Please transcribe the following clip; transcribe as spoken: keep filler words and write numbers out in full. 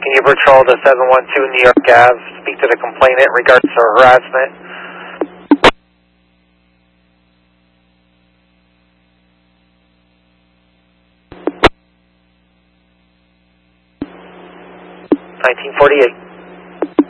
you patrol to seven one two New York Avenue. Speak to the complainant in regards to harassment. nineteen forty-eight.